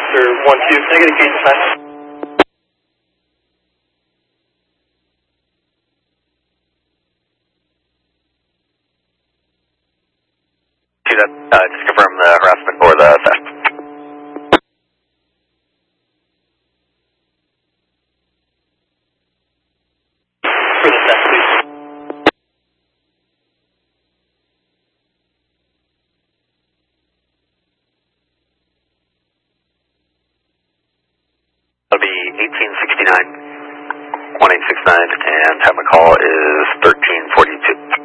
Officer 1-2, can I get a case time? Just confirm the harassment or the theft. For the theft, please. That'll be 1869, 1869, and time of call is 1342.